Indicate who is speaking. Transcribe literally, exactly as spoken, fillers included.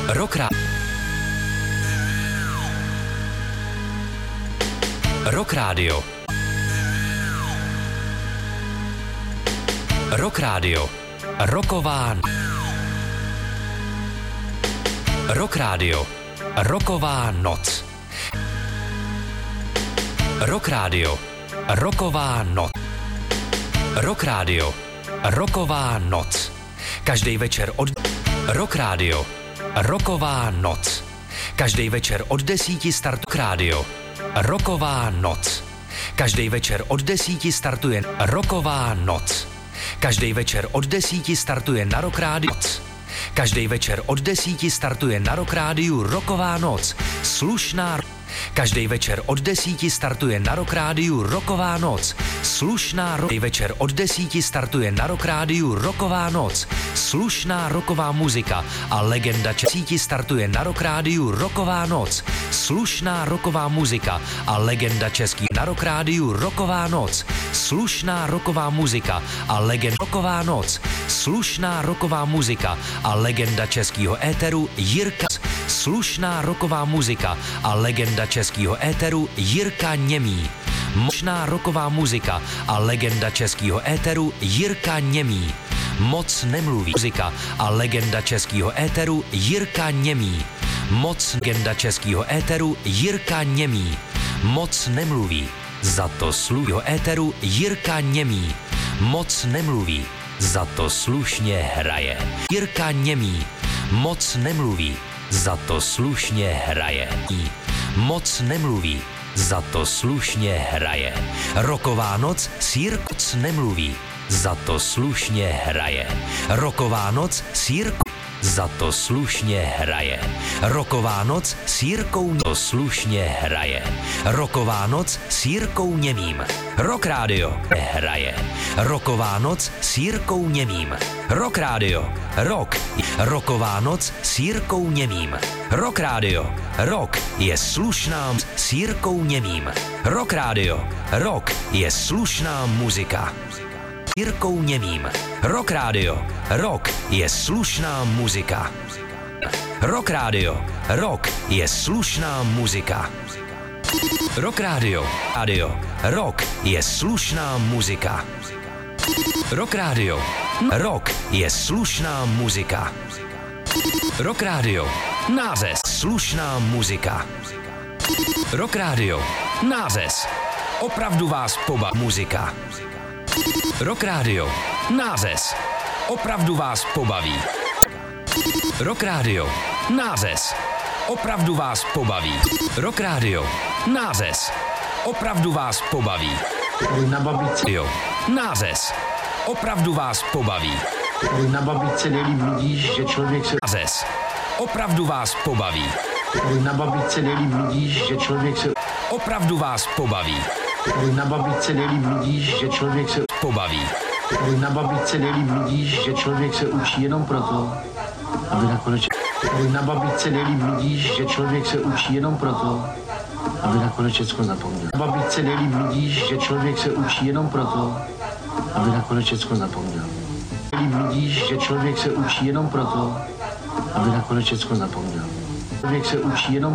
Speaker 1: Rock Rádio. Rock Rádio. Rock Rádio. Roková. Rock Rádio. Roková noc. Rock Rádio. Roková noc. Rock Rádio. Roková noc. Každý večer od Rock Rádio. Roková noc. Každý večer od desíti start Rock Rádio. Roková noc. Každý večer od desíti startuje Roková noc. Každý večer od desíti startuje na Rock Rádiu. Každý večer od desíti startuje na Rock Rádiu Roková noc. Slušná. Každý večer od desíti startuje na Rock Rádiu Roková noc. Slušná. Každý večer od desíti startuje na Rock Rádiu Roková noc. Slušná roková muzika a legenda Český startuje na Rock Rádiu Roková noc. Slušná roková muzika a legenda Český na Rock Rádiu Roková noc. Slušná roková muzika a legenda Roková noc. Slušná roková muzika a legenda českého éteru Jirka. Slušná roková muzika a legenda českého éteru Jirka Němý. Močná roková muzika a legenda českého éteru Jirka Němý. Moc nemluví muzika a legenda českého éteru Jirka Němý. Moc legenda českého éteru Jirka Němý. Moc nemluví, za to slušného éteru Jirka Němý. Moc nemluví, za to slušně hraje. Jirka Němý. Moc nemluví, za to slušně hraje. Moc nemluví, za to slušně hraje. Roková noc s Jirkou nemluví, za to slušně hraje. Roková noc s Jirkou, za to slušně hraje. Roková noc s Jirkou, to slušně hraje. Roková noc s Jirkou Němým. Rock Rádio hraje. Roková noc s Jirkou Němým. Rock Rádio. Rock. Roková noc s Jirkou Němým. Rock Rádio. Rock je slušná s Jirkou Němým. Rock Rádio. Rock je slušná muzika. Jirkou Němým. Rock Rádio. Rock je slušná muzika. Rock Rádio. Rock je slušná muzika. Rock Rádio. Radio. Rock je slušná muzika. Rock Rádio. Rock je slušná muzika. Rock Rádio. Nářez. Slušná muzika. Rock Rádio. Nářez. Opravdu vás pobaví muzika. Rock Rádio. Nářez. Opravdu vás pobaví. Rock Rádio. Nářez. Opravdu vás pobaví. Rock Rádio. Nářez. Opravdu vás pobaví.
Speaker 2: Na babičce.
Speaker 1: Jo. Nářez. Opravdu vás pobaví.
Speaker 2: Na babičce nejlíp vidíš, že člověk se...
Speaker 1: Nářez. Opravdu vás pobaví.
Speaker 2: Na babičce nejlíp vidíš, že člověk se...
Speaker 1: Opravdu vás pobaví.
Speaker 2: Na babičce nejlíp vidíš, že člověk se...
Speaker 1: Pobaví.
Speaker 2: Na babičce nejlíp vidíš, že člověk se učí jenom proto, aby nakonec... Na babičce nejlíp vidíš, že člověk se učí jenom proto, aby nakonec všechno zapomněl. Na babičce nejlíp vidíš, že člověk se učí jenom proto, aby nakonec všechno zapomněl. Nejlíp vidíš, že člověk se učí jenom proto, aby nakonec všechno zapomněl. Člověk se učí jenom